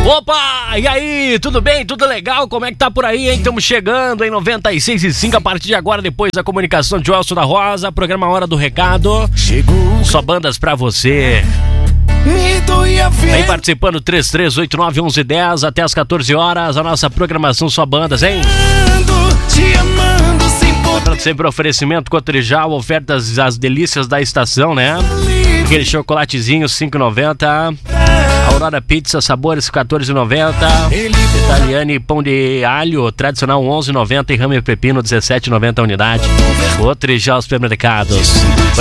Opa, e aí, tudo bem? Tudo legal? Como é que tá por aí, hein? Estamos chegando em 96.5 a partir de agora, depois da comunicação de Joelson da Rosa, programa Hora do Recado. Só bandas pra você. Vem participando 33891110 até as 14 horas, a nossa programação Só Bandas, hein? Sempre oferecimento Cotrijal, ofertas as delícias da estação, né? Aquele chocolatezinho 5,90. Aurora Pizza, sabores 14,90. Italiane pão de alho tradicional 11,90 e rame pepino 17,90 a unidade. Cotrijal Supermercados.